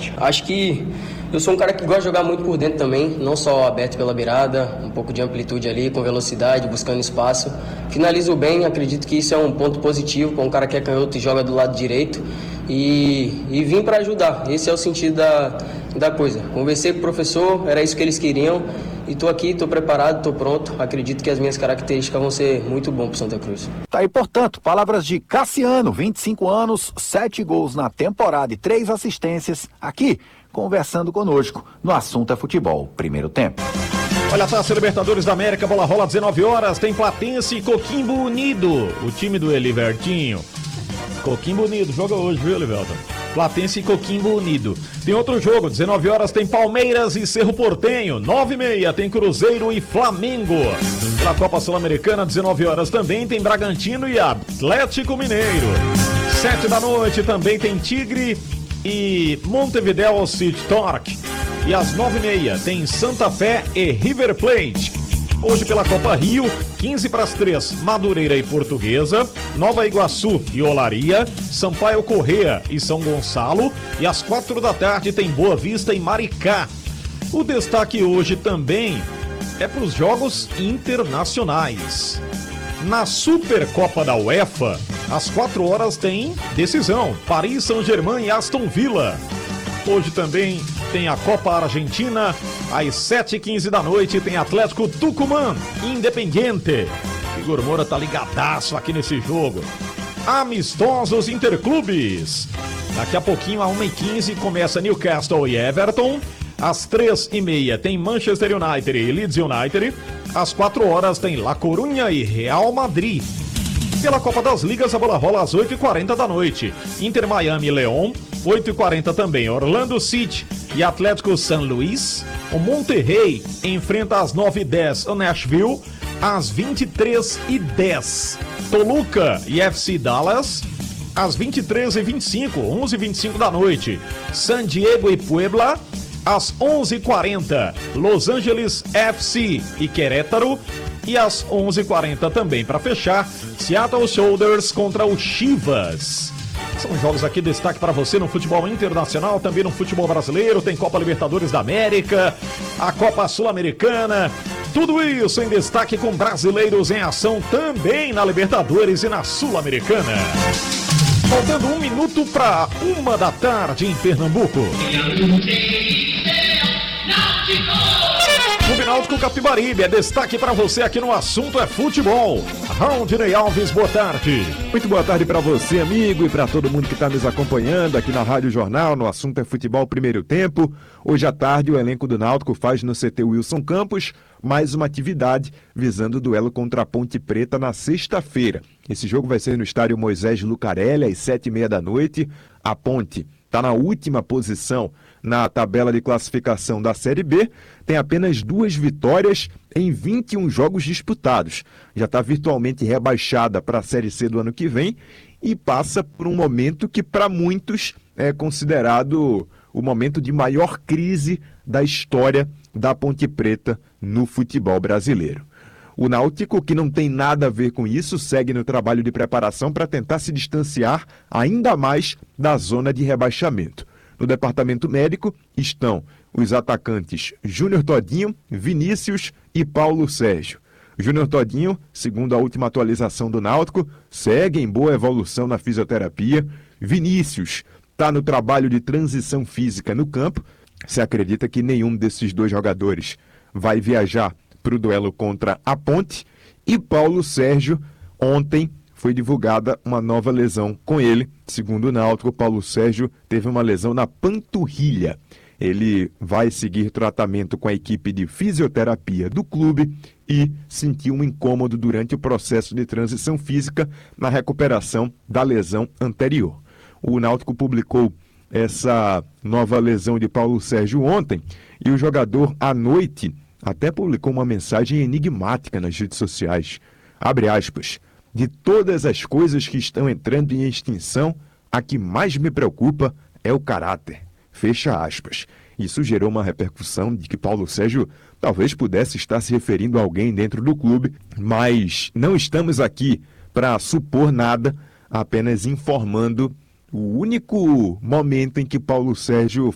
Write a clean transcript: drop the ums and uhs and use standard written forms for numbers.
parte. Acho que eu sou um cara que gosta de jogar muito por dentro também, não só aberto pela beirada, um pouco de amplitude ali, com velocidade, buscando espaço. Finalizo bem, acredito que isso é um ponto positivo para um cara que é canhoto e joga do lado direito. E vim para ajudar, esse é o sentido da coisa. Conversei com o professor, era isso que eles queriam, e estou aqui, estou preparado, estou pronto. Acredito que as minhas características vão ser muito bom para Santa Cruz. Tá aí, portanto, palavras de Cassiano, 25 anos, 7 gols na temporada e 3 assistências, aqui, conversando conosco no Assunto é Futebol, primeiro tempo. Olha a Taça Libertadores da América, bola rola 19 horas, tem Platense e Coquimbo Unido, o time do Elivertinho. Coquimbo Unido, joga hoje, viu, Elivelton? Platense e Coquimbo Unido. Tem outro jogo, 19 horas tem Palmeiras e Cerro Porteño, 9h30 tem Cruzeiro e Flamengo. Pela Copa Sul-Americana, 19 horas também tem Bragantino e Atlético Mineiro. 7 da noite também tem Tigre e Montevideo City Torque. E às 9h30 tem Santa Fé e River Plate. Hoje pela Copa Rio, 2:45, Madureira e Portuguesa, Nova Iguaçu e Olaria, Sampaio Corrêa e São Gonçalo, e às 4h tem Boa Vista e Maricá. O destaque hoje também é para os jogos internacionais. Na Supercopa da UEFA, às 4h tem decisão, Paris Saint-Germain e Aston Villa. Hoje também tem a Copa Argentina, às 7h15 da noite tem Atlético Tucumã, Independiente. Igor Moura tá ligadaço aqui nesse jogo. Amistosos interclubes. Daqui a pouquinho, às 1h15, começa Newcastle e Everton. Às 3h30 tem Manchester United e Leeds United. Às 4h tem La Coruña e Real Madrid. Pela Copa das Ligas, a bola rola às 8h40 da noite. Inter Miami e León. 8h40 também Orlando City e Atlético San Luis. O Monterrey enfrenta às 9h10 o Nashville. Às 23h10 Toluca e FC Dallas. Às 23h25, 11h25 da noite, San Diego e Puebla. Às 11h40 Los Angeles FC e Querétaro. E às 11h40 também, para fechar, Seattle Sounders contra o Chivas. São jogos aqui, destaque para você no futebol internacional, também no futebol brasileiro. Tem Copa Libertadores da América, a Copa Sul-Americana. Tudo isso em destaque com brasileiros em ação também na Libertadores e na Sul-Americana. Faltando 1 minuto para 1h da tarde em Pernambuco. Clube Náutico Capibaribe é destaque para você aqui no Assunto é Futebol. Raundinei Alves, boa tarde. Muito boa tarde para você, amigo, e para todo mundo que está nos acompanhando aqui na Rádio Jornal, no Assunto é Futebol primeiro tempo. Hoje à tarde o elenco do Náutico faz no CT Wilson Campos mais uma atividade visando o duelo contra a Ponte Preta na sexta-feira. Esse jogo vai ser no estádio Moisés Lucarelli às 7h30 da noite. A Ponte está na última posição na tabela de classificação da Série B, tem apenas 2 vitórias em 21 jogos disputados. Já está virtualmente rebaixada para a Série C do ano que vem e passa por um momento que para muitos é considerado o momento de maior crise da história da Ponte Preta no futebol brasileiro. O Náutico, que não tem nada a ver com isso, segue no trabalho de preparação para tentar se distanciar ainda mais da zona de rebaixamento. No departamento médico estão os atacantes Júnior Todinho, Vinícius e Paulo Sérgio. Júnior Todinho, segundo a última atualização do Náutico, segue em boa evolução na fisioterapia. Vinícius está no trabalho de transição física no campo. Se acredita que nenhum desses 2 jogadores vai viajar para o duelo contra a Ponte. E Paulo Sérgio, ontem foi divulgada uma nova lesão com ele. Segundo o Náutico, Paulo Sérgio teve uma lesão na panturrilha. Ele vai seguir tratamento com a equipe de fisioterapia do clube e sentiu um incômodo durante o processo de transição física na recuperação da lesão anterior. O Náutico publicou essa nova lesão de Paulo Sérgio ontem e o jogador, à noite, até publicou uma mensagem enigmática nas redes sociais. Abre aspas. De todas as coisas que estão entrando em extinção, a que mais me preocupa é o caráter. Fecha aspas. Isso gerou uma repercussão de que Paulo Sérgio talvez pudesse estar se referindo a alguém dentro do clube, mas não estamos aqui para supor nada, apenas informando o único momento em que Paulo Sérgio